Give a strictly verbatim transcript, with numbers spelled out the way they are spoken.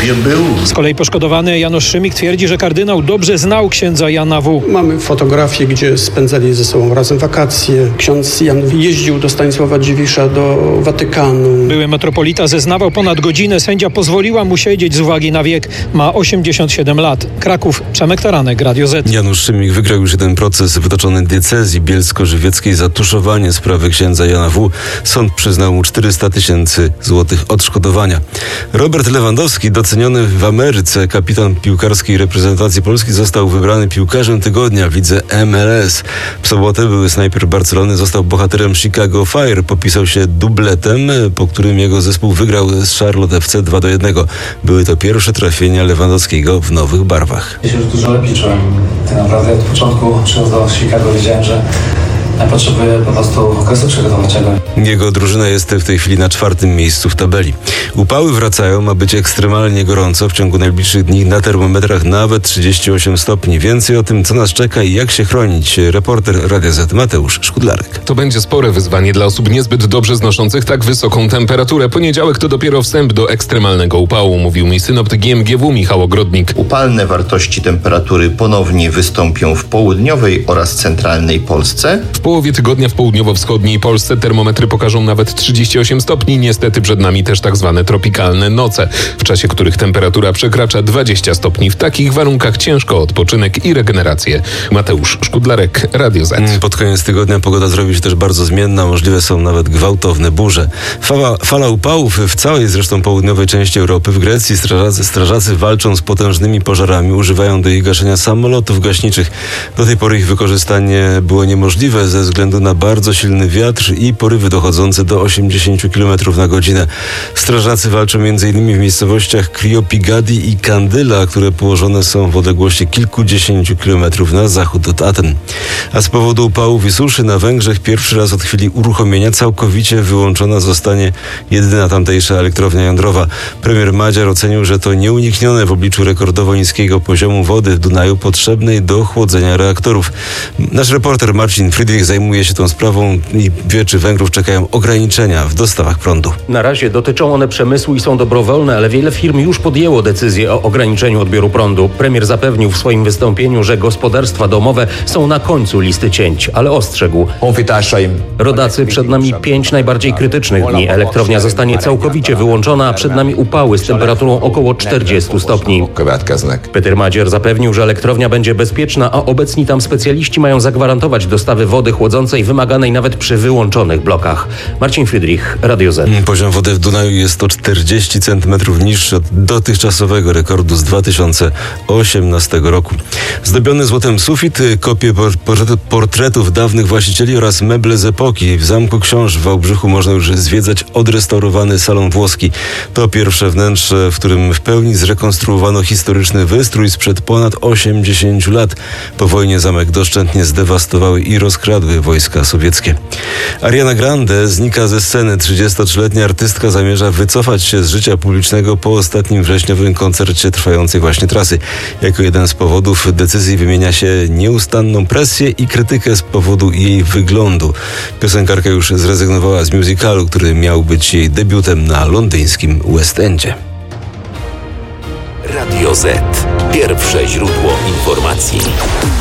gdzie był. Z kolei poszkodowany Janusz Szymik twierdzi, że kardynał dobrze znał księdza Jana W. Mamy fotografie, gdzie spędzali ze sobą razem wakacje. Ksiądz Jan jeździł do Stanisława Dziwisza, do Watykanu. Były metropolita zeznawał ponad godzinę. Sędzia pozwoliła mu siedzieć z uwagi na wiek. Ma osiemdziesiąt siedem lat. Kraków, Przemek Taranek, Radio Z. Janusz Szymik wygrał już jeden proces wytoczony diecezji bielsko-żywieckiej za tuszowanie sprawy księdza Jana W. Sąd przyznał mu czterysta tysięcy złotych odszkodowania. Robert Lewandowski, doceniony w Ameryce kapitan piłkarskiej reprezentacji Polski, został wybrany piłkarzem tygodnia w lidze M L S. W sobotę były snajper Barcelony został bohaterem Chicago Fire. Popisał się dubletem, po którym jego zespół wygrał z Charlotte F C dwa do jednego. Były to pierwsze trafienia Lewandowskiego w nowych barwach. Ja się już dużo lepiej czułem. Tak naprawdę od początku przyjazdu do Chicago wiedziałem, że ja potrzebuję po prostu okresu przygotowawczego. Jego drużyna jest w tej chwili na czwartym miejscu w tabeli. Upały wracają, ma być ekstremalnie gorąco. W ciągu najbliższych dni na termometrach nawet trzydzieści osiem stopni. Więcej o tym, co nas czeka i jak się chronić. Reporter Radia Z Mateusz Szkudlarek. To będzie spore wyzwanie dla osób niezbyt dobrze znoszących tak wysoką temperaturę. Poniedziałek to dopiero wstęp do ekstremalnego upału, mówił mi synoptyk G M G W Michał Ogrodnik. Upalne wartości temperatury ponownie wystąpią w południowej oraz centralnej Polsce. W połowie tygodnia w południowo-wschodniej Polsce termometry pokażą nawet trzydzieści osiem stopni. Niestety przed nami też tak zwane tropikalne noce, w czasie których temperatura przekracza dwadzieścia stopni. W takich warunkach ciężko odpoczynek i regenerację. Mateusz Szkudlarek, Radio Z. Pod koniec tygodnia pogoda zrobi się też bardzo zmienna. Możliwe są nawet gwałtowne burze. Fala, fala upałów w całej zresztą południowej części Europy. W Grecji strażacy, strażacy walczą z potężnymi pożarami. Używają do ich gaszenia samolotów gaśniczych. Do tej pory ich wykorzystanie było niemożliwe ze względu na bardzo silny wiatr i porywy dochodzące do osiemdziesiąt kilometrów na godzinę. Strażacy walczą m.in. w miejscowościach Kriopigadi i Kandyla, które położone są w odległości kilkudziesięciu kilometrów na zachód od Aten. A z powodu upałów i suszy na Węgrzech pierwszy raz od chwili uruchomienia całkowicie wyłączona zostanie jedyna tamtejsza elektrownia jądrowa. Premier Madziar ocenił, że to nieuniknione w obliczu rekordowo niskiego poziomu wody w Dunaju potrzebnej do chłodzenia reaktorów. Nasz reporter Marcin Friedrich zajmuje się tą sprawą i wie, czy Węgrów czekają ograniczenia w dostawach prądu. Na razie dotyczą one przemysłu i są dobrowolne, ale wiele firm już podjęło decyzję o ograniczeniu odbioru prądu. Premier zapewnił w swoim wystąpieniu, że gospodarstwa domowe są na końcu listy cięć, ale ostrzegł: rodacy, przed nami pięć najbardziej krytycznych dni. Elektrownia zostanie całkowicie wyłączona, a przed nami upały z temperaturą około czterdziestu stopni. Peter Madziar zapewnił, że elektrownia będzie bezpieczna, a obecni tam specjaliści mają zagwarantować dostawy wody chłodzącej wymaganej nawet przy wyłączonych blokach. Marcin Friedrich, Radio Z. Poziom wody w Dunaju jest o czterdzieści centymetrów niższy od dotychczasowego rekordu z dwa tysiące osiemnastego roku. Zdobiony złotem sufit, kopie portretów dawnych właścicieli oraz meble z epoki. W Zamku Książ w Wałbrzychu można już zwiedzać odrestaurowany salon włoski. To pierwsze wnętrze, w którym w pełni zrekonstruowano historyczny wystrój sprzed ponad osiemdziesięciu lat. Po wojnie zamek doszczętnie zdewastowały i rozkradły wojska sowieckie. Ariana Grande znika ze sceny. trzydziestotrzyletnia artystka zamierza wycofać się z życia publicznego po ostatnim wrześniowym koncercie trwającej właśnie trasy. Jako jeden z powodów decyzji wymienia się nieustanną presję i krytykę z powodu jej wyglądu. Piosenkarka już zrezygnowała z musicalu, który miał być jej debiutem na londyńskim West Endzie. Radio Z. Pierwsze źródło informacji.